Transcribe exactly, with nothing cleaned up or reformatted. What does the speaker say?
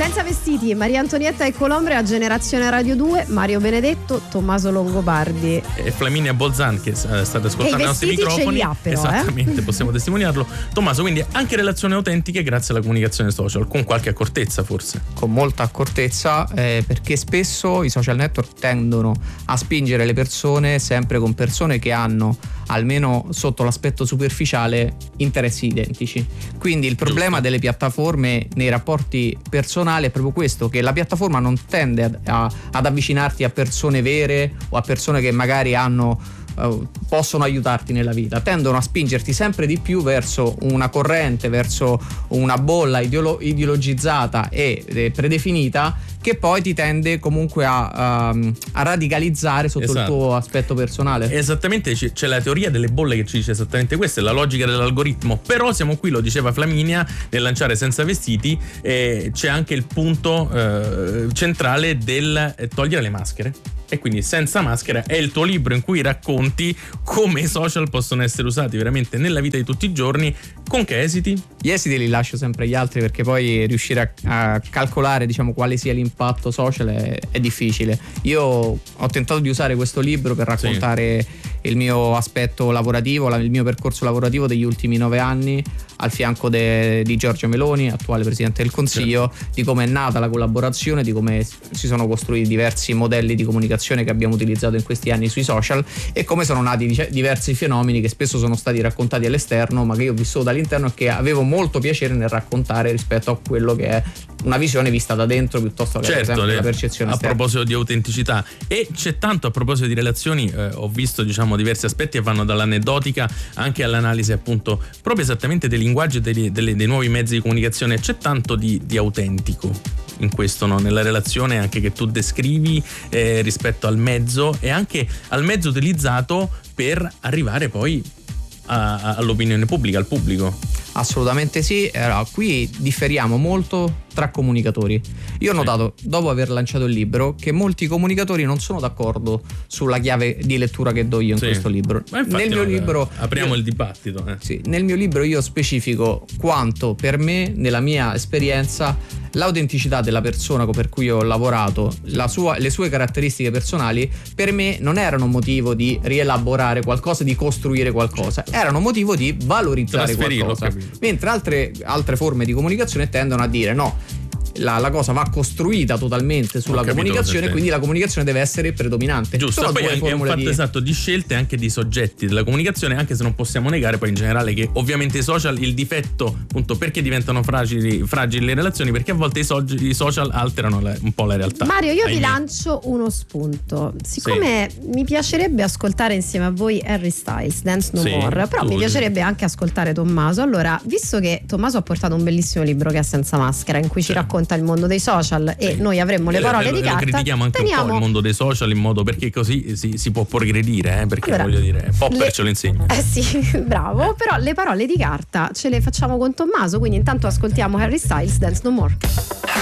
Senza vestiti, Maria Antonietta e Colombre a Generazione Radio due, Mario Benedetto, Tommaso Longobardi e Flaminia Bolzan, che state ascoltando ai nostri microfoni. Ce li ha però, esattamente, eh? possiamo testimoniarlo. Tommaso, quindi anche relazioni autentiche grazie alla comunicazione social, con qualche accortezza forse. Con molta accortezza, eh, perché spesso i social network tendono a spingere le persone sempre con persone che hanno, almeno sotto l'aspetto superficiale, interessi identici. Quindi il problema Giusto. delle piattaforme nei rapporti personali è proprio questo, che la piattaforma non tende a, a, ad avvicinarti a persone vere o a persone che magari hanno uh, possono aiutarti nella vita, tendono a spingerti sempre di più verso una corrente, verso una bolla ideolo- ideologizzata e eh, predefinita, che poi ti tende comunque a, um, a radicalizzare sotto esatto. il tuo aspetto personale. Esattamente, c'è la teoria delle bolle che ci dice esattamente questo, è la logica dell'algoritmo. Però siamo qui, lo diceva Flaminia, nel lanciare Senza Vestiti, eh, c'è anche il punto eh, centrale del togliere le maschere. E quindi Senza Maschera è il tuo libro in cui racconti come i social possono essere usati veramente nella vita di tutti i giorni. Con che esiti? Gli esiti li lascio sempre agli altri, perché poi riuscire a, a calcolare, diciamo, quale sia l'impatto social è, è difficile. Io ho tentato di usare questo libro per raccontare sì. il mio aspetto lavorativo, il mio percorso lavorativo degli ultimi nove anni al fianco de, di Giorgia Meloni, attuale Presidente del Consiglio, sì. di come è nata la collaborazione, di come si sono costruiti diversi modelli di comunicazione che abbiamo utilizzato in questi anni sui social e come sono nati diversi fenomeni che spesso sono stati raccontati all'esterno, ma che io ho vissuto dall'interno e che avevo molto piacere nel raccontare rispetto a quello che è una visione vista da dentro piuttosto che certo, per esempio le, la percezione a esterna. Proposito di autenticità, e c'è tanto a proposito di relazioni, eh, ho visto diciamo diversi aspetti che vanno dall'aneddotica anche all'analisi appunto proprio esattamente dei linguaggi e dei, dei, dei nuovi mezzi di comunicazione. C'è tanto di, di autentico in questo, no? Nella relazione anche che tu descrivi eh, rispetto al mezzo e anche al mezzo utilizzato per arrivare poi a, a, all'opinione pubblica, al pubblico. Assolutamente sì, allora, qui differiamo molto tra comunicatori. Io ho sì. notato, dopo aver lanciato il libro, che molti comunicatori non sono d'accordo sulla chiave di lettura che do io in sì. questo libro. Ma nel mio libro apriamo io, il dibattito. Eh. Sì, nel mio libro io specifico quanto per me, nella mia esperienza, l'autenticità della persona per cui ho lavorato, la sua, le sue caratteristiche personali, per me non erano motivo di rielaborare qualcosa, di costruire qualcosa, erano motivo di valorizzare qualcosa. Mentre altre, altre forme di comunicazione tendono a dire no, La, la cosa va costruita totalmente sulla capito, comunicazione, sì. quindi la comunicazione deve essere predominante. Giusto, Sono poi è un fatto di... esatto di scelte anche di soggetti della comunicazione, anche se non possiamo negare poi in generale che ovviamente i social, il difetto appunto perché diventano fragili, fragili le relazioni, perché a volte i, so- i social alterano la, un po' la realtà. Mario, io Ahimè. vi lancio uno spunto. Siccome sì. mi piacerebbe ascoltare insieme a voi Harry Styles, Dance No sì, More, però mi piacerebbe anche ascoltare Tommaso. Allora, visto che Tommaso ha portato un bellissimo libro che è Senza Maschera, in cui sì. ci racconta il mondo dei social e sì. noi avremmo le parole e lo, di carta, critichiamo anche teniamo... un po' il mondo dei social in modo perché così si, si può progredire, eh? Perché allora, voglio dire Popper le... ce lo insegna. Eh sì, bravo, però le parole di carta ce le facciamo con Tommaso, quindi intanto ascoltiamo Harry Styles, Dance No More.